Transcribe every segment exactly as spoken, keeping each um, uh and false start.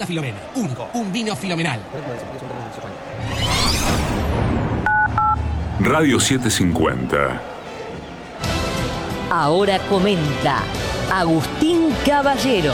Filomena. Único, un vino fenomenal. Radio setecientos cincuenta. Ahora comenta Agustín Caballero.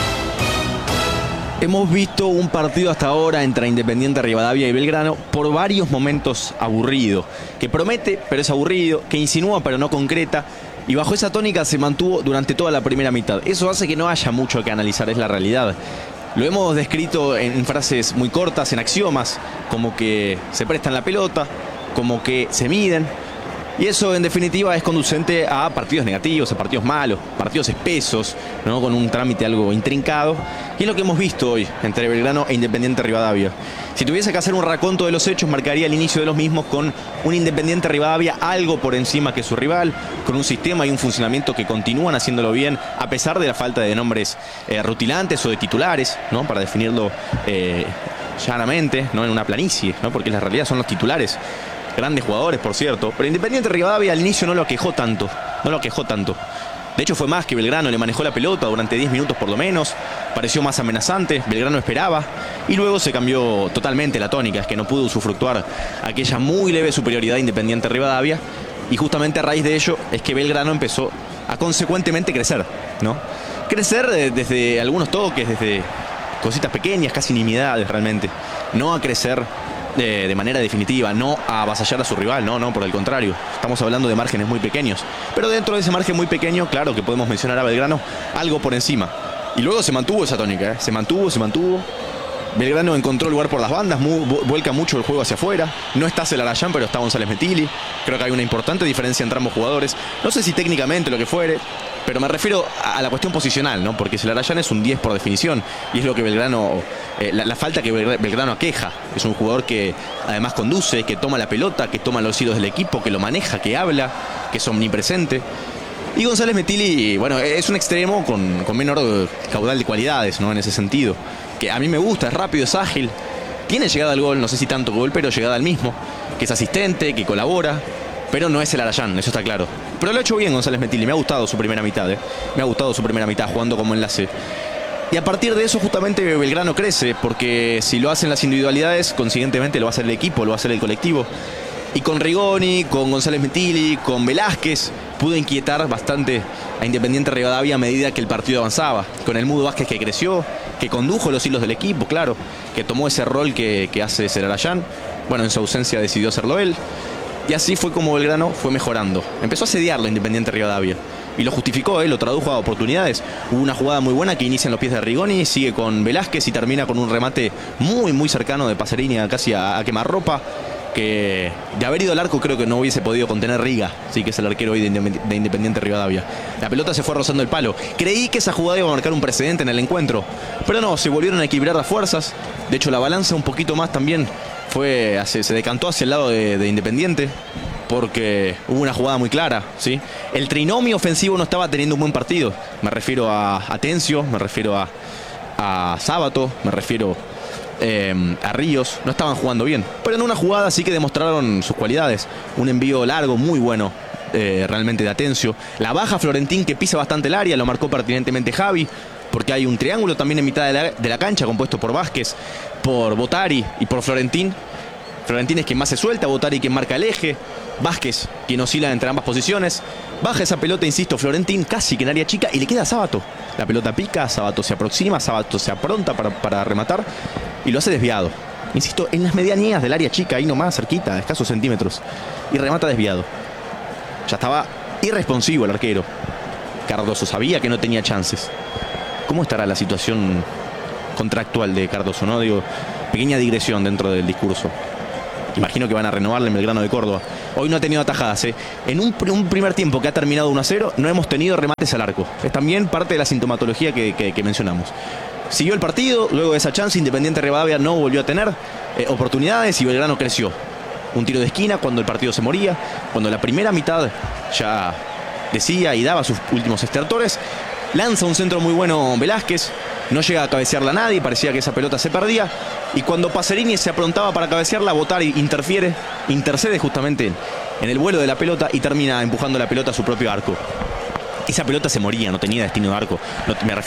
Hemos visto un partido hasta ahora entre Independiente Rivadavia y Belgrano por varios momentos aburrido, que promete pero es aburrido, que insinúa pero no concreta, y bajo esa tónica se mantuvo durante toda la primera mitad. Eso hace que no haya mucho que analizar, es la realidad. Lo hemos descrito en frases muy cortas, en axiomas, como que se prestan la pelota, como que se miden. Y eso en definitiva es conducente a partidos negativos, a partidos malos, partidos espesos, ¿no? Con un trámite algo intrincado. Y es lo que hemos visto hoy entre Belgrano e Independiente Rivadavia. Si tuviese que hacer un raconto de los hechos, marcaría el inicio de los mismos con un Independiente Rivadavia algo por encima que su rival, con un sistema y un funcionamiento que continúan haciéndolo bien, a pesar de la falta de nombres eh, rutilantes o de titulares, ¿no? Para definirlo eh, llanamente, ¿no? En una planicie, ¿no? Porque la realidad son los titulares. Grandes jugadores, por cierto. Pero Independiente Rivadavia al inicio no lo quejó tanto. No lo quejó tanto. De hecho fue más que Belgrano le manejó la pelota durante diez minutos por lo menos. Pareció más amenazante. Belgrano esperaba. Y luego se cambió totalmente la tónica. Es que no pudo usufructuar aquella muy leve superioridad de Independiente Rivadavia. Y justamente a raíz de ello es que Belgrano empezó a consecuentemente crecer, ¿no? Crecer desde algunos toques, desde cositas pequeñas, casi nimiedades realmente. No a crecer De, de manera definitiva, no a avasallar a su rival, no, no, por el contrario. Estamos hablando de márgenes muy pequeños. Pero dentro de ese margen muy pequeño, claro que podemos mencionar a Belgrano algo por encima. Y luego se mantuvo esa tónica, ¿eh? Se mantuvo, se mantuvo. Belgrano encontró lugar por las bandas, mu vuelca mucho el juego hacia afuera. No está Celarayán, pero está González Metilli. Creo que hay una importante diferencia entre ambos jugadores. No sé si técnicamente lo que fuere, pero me refiero a la cuestión posicional, ¿no? Porque Celarayán es un diez por definición y es lo que Belgrano, eh, la, la falta que Belgrano aqueja. Es un jugador que además conduce, que toma la pelota, que toma los hilos del equipo, que lo maneja, que habla, que es omnipresente. Y González Metilli, bueno, es un extremo con, con menor caudal de cualidades, ¿no? En ese sentido. Que a mí me gusta, es rápido, es ágil. Tiene llegada al gol, no sé si tanto gol, pero llegada al mismo. Que es asistente, que colabora. Pero no es el Arayán, eso está claro. Pero lo ha hecho bien González Metilli, me ha gustado su primera mitad, ¿eh? Me ha gustado su primera mitad jugando como enlace. Y a partir de eso justamente Belgrano crece, porque si lo hacen las individualidades, consiguientemente lo va a hacer el equipo, lo va a hacer el colectivo. Y con Rigoni, con González Metilli, con Velázquez, pudo inquietar bastante a Independiente Rivadavia a medida que el partido avanzaba. Con el Mudo Vázquez que creció, que condujo los hilos del equipo, claro, que tomó ese rol que, que hace Celarayán. Bueno, en su ausencia decidió hacerlo él. Y así fue como Belgrano fue mejorando. Empezó a asediarlo Independiente Rivadavia. Y lo justificó, ¿eh? Lo tradujo a oportunidades. Hubo una jugada muy buena que inicia en los pies de Rigoni, sigue con Velázquez y termina con un remate muy, muy cercano de Pacerini casi a, a quemarropa. Que de haber ido al arco creo que no hubiese podido contener Riga, sí, que es el arquero hoy de Independiente Rivadavia. La pelota se fue rozando el palo. Creí que esa jugada iba a marcar un precedente en el encuentro, pero no, se volvieron a equilibrar las fuerzas. De hecho la balanza un poquito más también fue, se, se decantó hacia el lado de, de Independiente, porque hubo una jugada muy clara, ¿sí? El trinomio ofensivo no estaba teniendo un buen partido. Me refiero a Atencio, me refiero a, a Sábato, me refiero Eh, a Ríos, no estaban jugando bien, pero en una jugada sí que demostraron sus cualidades. Un envío largo muy bueno, eh, realmente de Atencio. La baja Florentín que pisa bastante el área, lo marcó pertinentemente Javi, porque hay un triángulo también en mitad de la, de la cancha compuesto por Vázquez, por Botari y por Florentín. Florentín es quien más se suelta, Botari quien marca el eje, Vázquez quien oscila entre ambas posiciones. Baja esa pelota, insisto, Florentín casi que en área chica y le queda a Sábato. La pelota pica, Sábato se aproxima, Sábato se apronta para, para rematar y lo hace desviado. Insisto, en las medianías del área chica, ahí nomás, cerquita, escasos centímetros. Y remata desviado. Ya estaba irresponsivo el arquero. Cardoso sabía que no tenía chances. ¿Cómo estará la situación contractual de Cardoso, no? Digo, pequeña digresión dentro del discurso. Imagino que van a renovarle en Belgrano de Córdoba. Hoy no ha tenido atajadas, ¿eh? En un, un primer tiempo que ha terminado uno a cero, no hemos tenido remates al arco. Es también parte de la sintomatología que, que, que mencionamos. Siguió el partido, luego de esa chance Independiente Rivadavia no volvió a tener eh, oportunidades y Belgrano creció. Un tiro de esquina cuando el partido se moría, cuando la primera mitad ya decía y daba sus últimos estertores. Lanza un centro muy bueno Velázquez, no llega a cabecearla a nadie, parecía que esa pelota se perdía. Y cuando Pacerini se aprontaba para cabecearla, Botari interfiere, intercede justamente en el vuelo de la pelota y termina empujando la pelota a su propio arco. Esa pelota se moría, no tenía destino de arco. No, me refiero